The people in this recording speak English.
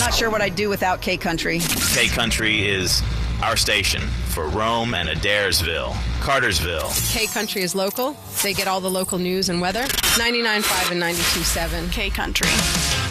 not sure what I'd do without K Country. K Country is our station for Rome and Adairsville, Cartersville. K Country is local. They get all the local news and weather. 99.5 and 92.7. K Country.